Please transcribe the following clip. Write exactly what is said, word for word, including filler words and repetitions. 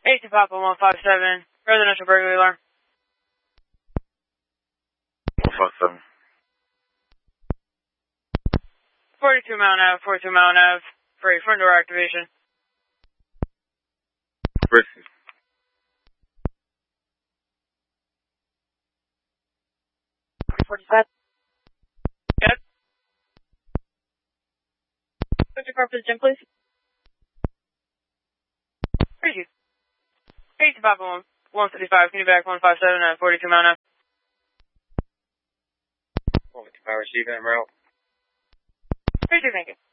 eight to Papa one five seven, residential burglary alarm. one five seven. forty-two Mountain Ave, forty-two Mountain Ave, for a front door activation. Risky. forty-five. Yes. What's your car for the gym, please? Thank you. eight to Papa one fifty-five, can you back one five seven at forty-two Mountain Ave? one fifty-five, receiving, Emerald. Thank you, thank you.